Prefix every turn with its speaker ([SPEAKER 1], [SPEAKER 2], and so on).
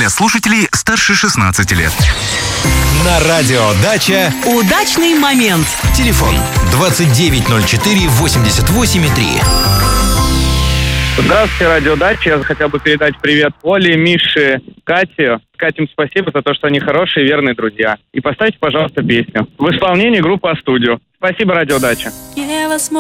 [SPEAKER 1] для слушателей старше 16 лет.
[SPEAKER 2] На радио «Дача»
[SPEAKER 3] удачный момент.
[SPEAKER 2] телефон 2904-88,3.
[SPEAKER 4] Здравствуйте, радио «Дача». Я хотел бы передать привет Оле, Мише, Кате. Катям спасибо за то, что они хорошие и верные друзья. И поставьте, пожалуйста, песню в исполнении группы «А-студио». Спасибо, радио «Дача».